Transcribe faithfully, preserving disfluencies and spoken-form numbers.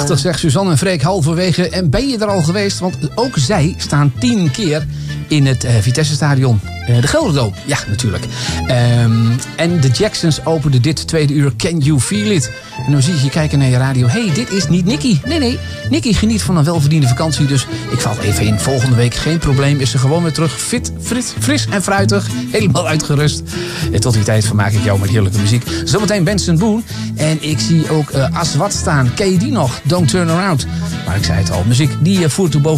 Prachtig, zegt Suzanne en Freek halverwege. En ben je er al geweest? Want ook zij staan tien keer in het uh, Vitesse-stadion. Uh, de Gelderdoom, ja, natuurlijk. Um, en de Jacksons openden dit tweede uur Can You Feel It? En dan zie je kijken naar je radio. Hé, hey, dit is niet Nicky. Nee, nee. Nicky geniet van een welverdiende vakantie. Dus ik val even in. Volgende week geen probleem. Is ze gewoon weer terug. Fit, fris, fris en fruitig. Helemaal uitgerust. En tot die tijd vermaak ik jou met heerlijke muziek. Zometeen Benson Boone. En ik zie ook uh, Aswad staan. Ken je die nog? Don't Turn Around. Maar ik zei het al. Muziek die uh, voert toe boven.